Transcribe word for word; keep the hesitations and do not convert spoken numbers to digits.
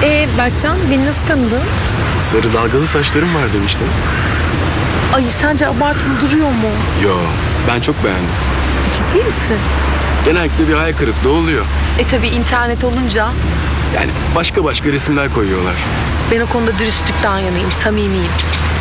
Ee Berkcan, beni nasıl tanıdın? Sarı dalgalı saçlarım var demiştin. Ay sence abartılı duruyor mu? Yo, ben çok beğendim. Ciddi misin? Genellikle bir hayal kırıklığı oluyor. E tabii internet olunca Yani başka başka resimler koyuyorlar. ben o konuda dürüstlükten yanayım, samimiyim.